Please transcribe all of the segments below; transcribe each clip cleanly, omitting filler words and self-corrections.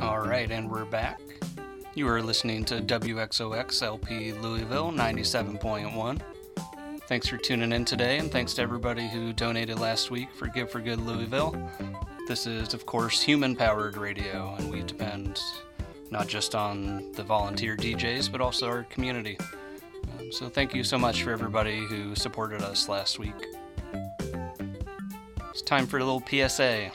Alright, and we're back. You are listening to WXOX LP Louisville 97.1. Thanks for tuning in today, and thanks to everybody who donated last week for Give for Good Louisville. This is, of course, human-powered radio, and we depend not just on the volunteer DJs, but also our community. So thank you so much for everybody who supported us last week. It's time for a little PSA.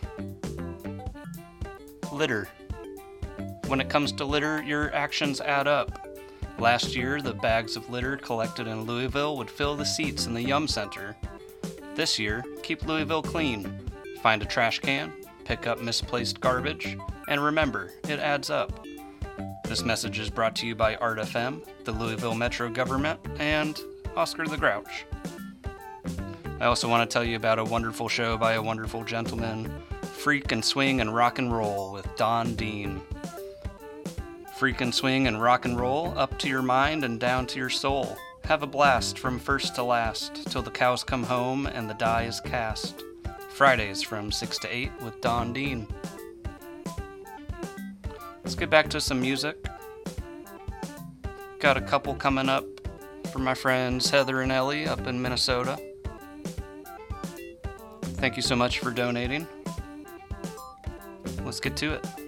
Litter. When it comes to litter, your actions add up. Last year, the bags of litter collected in Louisville would fill the seats in the Yum Center. This year, keep Louisville clean. Find a trash can, pick up misplaced garbage, and remember, it adds up. This message is brought to you by Art FM, the Louisville Metro Government, and Oscar the Grouch. I also want to tell you about a wonderful show by a wonderful gentleman, Freak and Swing and Rock and Roll with Don Dean. Freak and swing and rock and roll, up to your mind and down to your soul. Have a blast from first to last, till the cows come home and the die is cast. Fridays from 6 to 8 with Don Dean. Let's get back to some music. Got a couple coming up from my friends Heather and Ellie up in Minnesota. Thank you so much for donating. Let's get to it.